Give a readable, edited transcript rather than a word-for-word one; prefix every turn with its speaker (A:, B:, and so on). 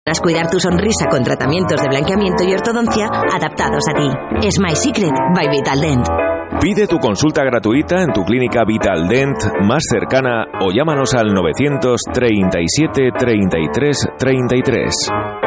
A: Cuidar tu sonrisa con tratamientos de blanqueamiento y ortodoncia adaptados a ti. Smile Secret by Vitaldent.
B: Pide tu consulta gratuita en tu clínica Vitaldent más cercana o llámanos al 937 33 33.